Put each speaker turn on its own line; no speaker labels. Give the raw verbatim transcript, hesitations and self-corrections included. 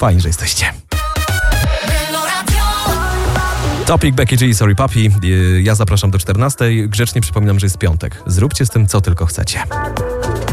Fajnie, że jesteście. Topic, Becky G, Sorry Papi. Ja zapraszam do czternastej. Grzecznie przypominam, że jest piątek. Zróbcie z tym, co tylko chcecie.